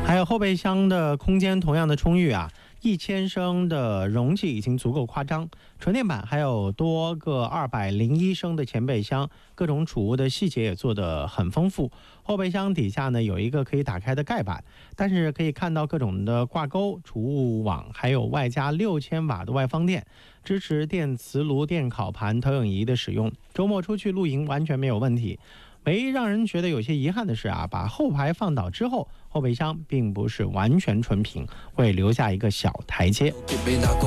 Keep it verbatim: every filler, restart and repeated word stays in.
还有后备箱的空间同样的充裕啊，一千升的容器已经足够夸张。纯电版还有多个二百零一升的前备箱，各种储物的细节也做得很丰富。后备箱底下呢有一个可以打开的盖板，但是可以看到各种的挂钩、储物网，还有外加六千瓦的外放电，支持电磁炉、电烤盘、投影仪的使用。周末出去露营完全没有问题。唯一让人觉得有些遗憾的是啊，把后排放倒之后，后备箱并不是完全纯平，会留下一个小台阶。